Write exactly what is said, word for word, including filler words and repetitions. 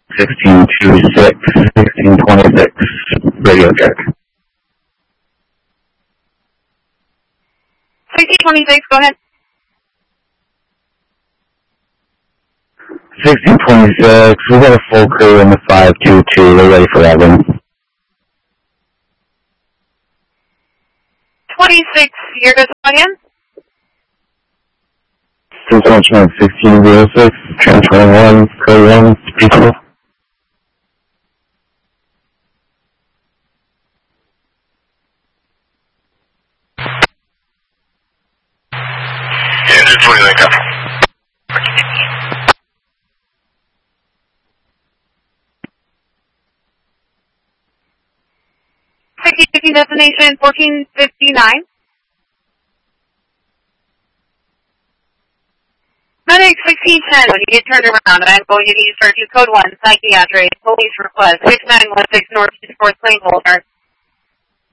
sixteen twenty-six, sixteen twenty-six, radio check. sixteen twenty-six, go ahead. sixteen twenty-six, we got a full crew in the five two two, they're ready for Evan. twenty-six, you're good again? Transmission sixteen oh six, Trans twenty-one, code one, peaceful. Engine twenty-nine, copy. sixteen destination fourteen fifty-nine. Medic sixteen ten, when you get turned around, I'm going to use for code one, psychiatric, police request, six nine one six North fourth Plane Holder.